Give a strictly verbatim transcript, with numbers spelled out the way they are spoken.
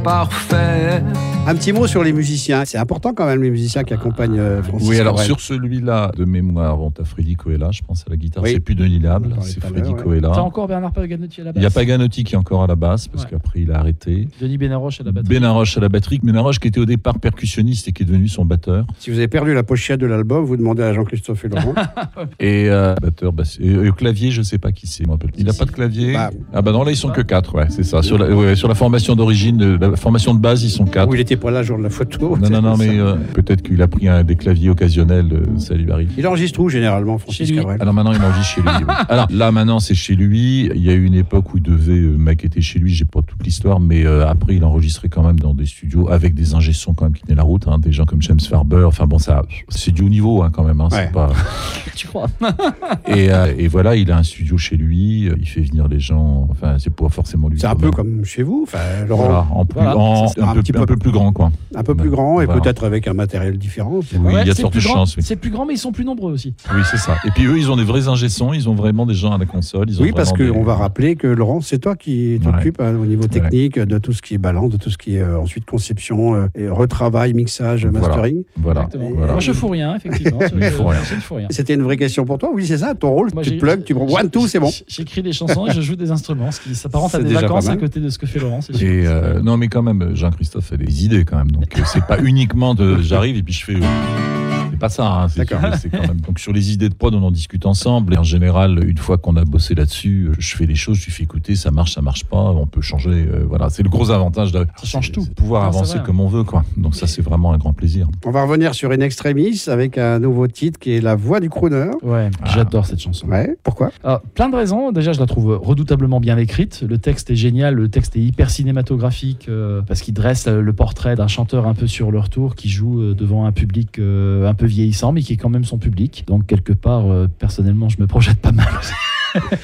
parfait. Un petit mot sur les musiciens. C'est important quand même, les musiciens qui accompagnent euh, Francis Oui, alors Cabrel. sur celui-là, de mémoire, on t'a Freddy Coella, je pense à la guitare. Oui. C'est plus Denis Lable, On parlait c'est tout à Freddy l'heure, ouais. Coella. T'as encore Bernard Paganotti à la Il n'y a basse. Paganotti qui est encore à la basse, parce Ouais. qu'après il a arrêté. Denis Benaroche à la batterie. Benaroche à la batterie. Benaroche qui était au départ percussionniste et qui est devenu son batteur. Si vous avez perdu la pochette de l'album, vous demandez à Jean-Christophe et Laurent. Et euh, batteur, basse- et, et au clavier, je sais pas qui c'est. je me rappelle. Il n'a Si, pas si. de clavier. Bah, ah bah non, là ils sont que quatre, ouais, c'est ça. Sur la, ouais, sur la formation d'origine, de- la formation de base, ils sont quatre. où il n'était pas là le jour de la photo. Non, non, non, mais euh, peut-être qu'il a pris un, des claviers occasionnels, euh, ça lui arrive. Il enregistre où généralement, Francis Chez lui. Cabrel? Alors maintenant, il enregistre chez lui. oui. Alors là, maintenant, c'est chez lui. Il y a eu une époque où il devait euh, maqueter chez lui. J'ai pas toute l'histoire, mais euh, après, il enregistrait quand même dans des studios avec des ingé sons quand même qui tenaient la route. Hein, des gens comme James Farber. Enfin bon, ça, c'est du haut niveau hein, quand même. Hein, Ouais. c'est pas... Tu crois? et, euh, et voilà, il a un studio chez lui. Il fait venir les gens. Enfin, c'est pas forcément lui. C'est un quand peu même. comme chez vous, enfin, Laurent, Voilà, en plus, Voilà, en- c'est un, un peu, petit un peu- peu plus grand, quoi. un peu plus grand et Voilà. peut-être avec un matériel différent. c'est Oui, vrai. il y a de c'est fortes plus grand, chances. Oui. C'est plus grand, mais ils sont plus nombreux aussi. Oui, c'est ça. Et puis eux, ils ont des vrais ingé sons. Ils ont vraiment des gens à la console. Ils ont Oui, parce vraiment qu'on des- va rappeler que Laurent, c'est toi qui t'occupes hein, au niveau technique de tout ce qui est balance, de tout ce qui est euh, ensuite conception, euh, et retravail, mixage, Voilà. mastering. Voilà. Exactement. voilà. Moi, je fous rien, effectivement. Il je, faut rien. je ne fous rien. C'était une vraie question pour toi, oui, c'est ça, ton rôle. Moi, tu j'ai- te plugs, tu prends one, two, c'est bon. J'écris des chansons et je joue des instruments, ce qui s'apparente à C'est des déjà vacances pas à mal. côté de ce que fait Laurent. C'est sûr. Et euh, non, mais quand même, Jean-Christophe a des idées quand même. Donc euh, c'est pas uniquement de j'arrive et puis je fais. C'est pas ça. Hein, c'est, D'accord. c'est quand même. Donc sur les idées de prod, on en discute ensemble. Et en général, une fois qu'on a bossé là-dessus, je fais les choses, je lui fais écouter, ça marche, ça marche pas, on peut changer. euh, voilà, c'est le gros avantage de Ça change c'est- tout. c'est de pouvoir Non, c'est avancer vrai. comme on veut, quoi. Donc ça, c'est vraiment un grand plaisir. On va revenir sur In Extremis avec un nouveau titre qui est La Voix du crooner. Ouais, Ah. j'adore cette chanson. Ouais, pourquoi? Alors, plein de raisons. Déjà, je la trouve redoutablement bien écrite. Le texte est génial. Le texte est hyper cinématographique euh, parce qu'il dresse euh, le portrait d'un chanteur un peu sur le retour qui joue euh, devant un public euh, un peu vieillissant, mais qui est quand même son public. Donc, quelque part, euh, personnellement, je me projette pas mal.